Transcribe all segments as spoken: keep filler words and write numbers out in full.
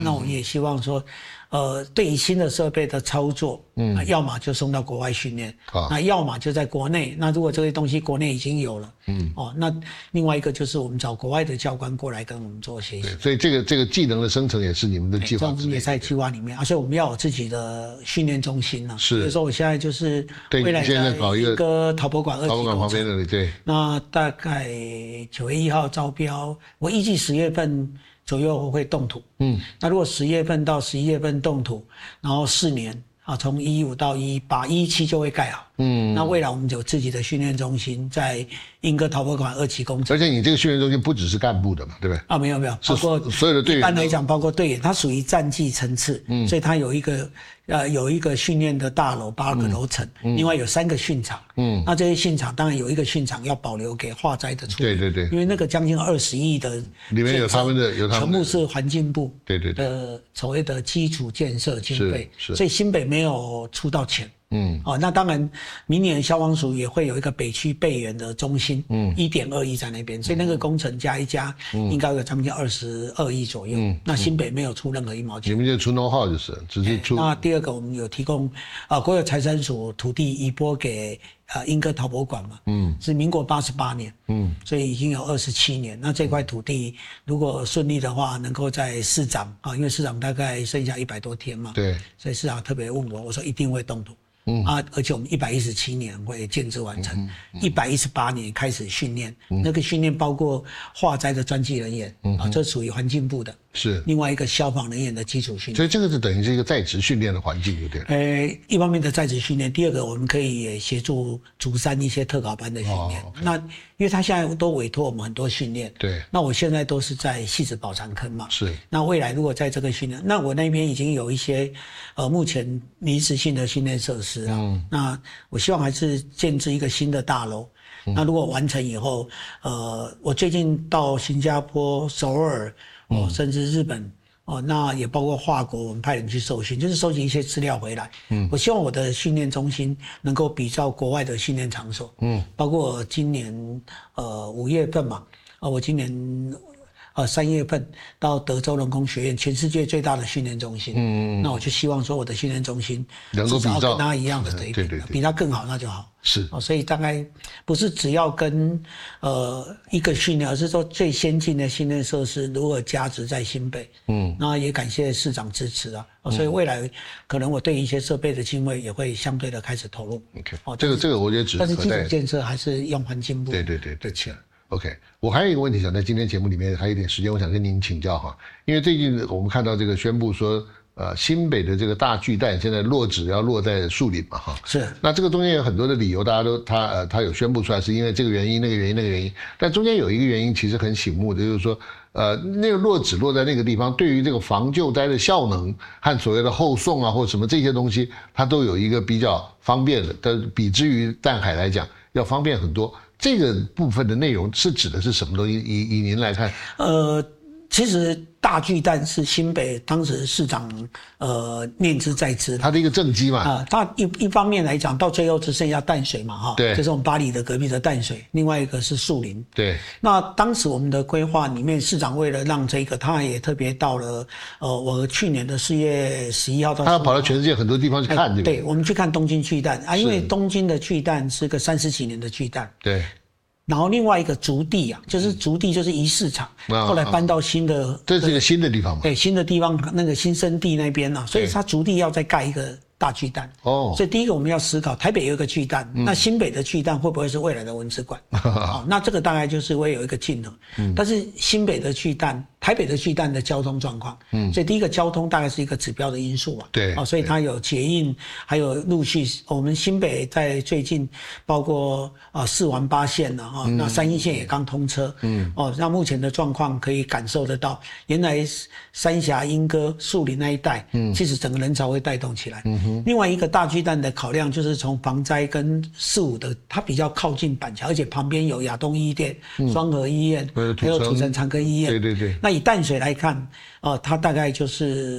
那我们也希望说，呃，对于新的设备的操作，嗯，要么就送到国外训练，啊，那要么就在国内。那如果这些东西国内已经有了，嗯，哦，那另外一个就是我们找国外的教官过来跟我们做学习。 对，所以这个这个技能的生成也是你们的计划之内， 这也在计划里面，而且我们要有自己的训练中心呢、啊。 是， 比如说我现在就是未来现在搞一个陶博馆二级工程， 陶博馆旁边那里，对。 那大概九月一号招标，我预计十月份左右会动土，嗯，那如果十月份到十一月份动土，然后四年啊，从一五到一八一七就会盖好，嗯，那未来我们有自己的训练中心在英歌陶博馆二期工程， 而且你这个训练中心不只是干部的嘛，对不对？ 啊，没有没有，包括所有的队员， 一般来讲包括队员，它属于战绩层次，嗯，所以它有一个呃有一个训练的大楼八个楼层，嗯，另外有三个训场，嗯，那这些训场当然有一个训场要保留给化灾的处理， 对对对， 因为那个将近二十亿的里面有他们的有他们的全部是环境部对对的所谓的基础建设经费， 是是， 所以新北没有出到钱。嗯，哦，那当然，明年消防署也会有一个北区备援的中心，嗯，一点二亿在那边，所以那个工程加一加，嗯，应该有将近二十二亿左右。嗯，那新北没有出任何一毛钱， 你们就出 know how 就是，只是出。 那第二个，我们有提供啊、呃，国有财产署土地移拨给呃英歌陶博馆嘛，嗯，是民国八十八年，嗯，所以已经有二十七年。那这块土地如果顺利的话，能够在市长啊，因为市长大概剩下一百多天嘛， 对， 所以市长特别问我，我说一定会动土。嗯啊，而且我们一百一十七年会建制完成，一百一十八年开始训练，嗯、那个训练包括化灾的专技人员，嗯、啊，这属于环境部的， 是另外一个消防人员的基础训练， 所以这个是等于是一个在职训练的环境，对不对？ 呃，一方面的在职训练，第二个我们可以也协助竹山一些特考班的训练。哦 okay、那因为他现在都委托我们很多训练， 对， 那我现在都是在汐止宝长坑嘛， 是。 那未来如果在这个训练，那我那边已经有一些呃目前临时性的训练设施啊，嗯、那我希望还是建置一个新的大楼。嗯、那如果完成以后，呃，我最近到新加坡、首尔，哦，嗯、甚至日本。哦，那也包括法国，我们派人去受训，就是收集一些资料回来。嗯，我希望我的训练中心能够比照国外的训练场所。嗯，包括今年呃五月份嘛，啊，我今年呃三月份到德州人工学院，全世界最大的训练中心。嗯，那我就希望说我的训练中心能够比照跟他一样的水平， 对对对， 比他更好那就好。 是， 哦，所以大概不是只要跟呃一个训练，而是说最先进的训练设施如何加值在新北。嗯，那也感谢市长支持啊，哦、所以未来可能我对一些设备的经费也会相对的开始投入。 OK， 哦，这个这个我觉得只是但是基础建设还是用环境部。 对对对对，钱。OK， 我还有一个问题想在今天节目里面还有一点时间，我想跟您请教哈，因为最近我们看到这个宣布说。呃，新北的这个大巨蛋现在落址要落在树林嘛，哈， 是。 那这个中间有很多的理由，大家都他呃他有宣布出来，是因为这个原因、那个原因、那个原因。但中间有一个原因其实很醒目的，就是说，呃，那个落址落在那个地方，对于这个防救灾的效能和所谓的后送啊或什么这些东西，它都有一个比较方便的，但比之于淡海来讲要方便很多。这个部分的内容是指的是什么东西？以以您来看， 呃。其实大巨蛋是新北当时市长呃念之在之， 他的一个政绩嘛啊、呃，他一一方面来讲，到最后只剩下淡水嘛哈， 对， 就是我们巴黎的隔壁的淡水，另外一个是树林， 对。 那当时我们的规划里面，市长为了让这个，他也特别到了呃，我去年的四月十一号到十五号， 他跑到全世界很多地方去看，对不对？对，我们去看东京巨蛋啊，因为东京的巨蛋是个三十几年的巨蛋， 对。 然后另外一个竹地啊，就是竹地就是仪式场，嗯、后来搬到新的， 啊、这是一个新的地方嘛？ 对，新的地方那个新生地那边啊，所以它竹地要再盖一个大巨蛋。哦，所以第一个我们要思考，台北有一个巨蛋，嗯、那新北的巨蛋会不会是未来的文史馆？哦，那这个大概就是会有一个竞合。嗯，但是新北的巨蛋。台北的巨蛋的交通状况，嗯，所以第一个交通大概是一个指标的因素啊， 对， 哦，所以它有捷运，还有陆续，我们新北在最近包括啊四环八线了哈，那三一线也刚通车，嗯，哦，那目前的状况可以感受得到，原来三峡、莺歌、树林那一带，嗯，其实整个人潮会带动起来。嗯哼，另外一个大巨蛋的考量就是从防灾跟四五的，它比较靠近板桥，而且旁边有亚东医店、双和医院，还有土城长庚医院， 对对对， 那以淡水来看，呃，它大概就是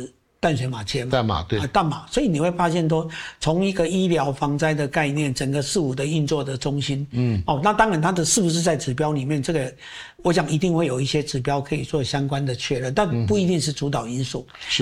淡水马街嘛， 淡马对啊，淡马，所以你会发现说，从一个医疗防灾的概念，整个事务的运作的中心，嗯，哦，那当然它的是不是在指标里面，这个我想一定会有一些指标可以做相关的确认，但不一定是主导因素。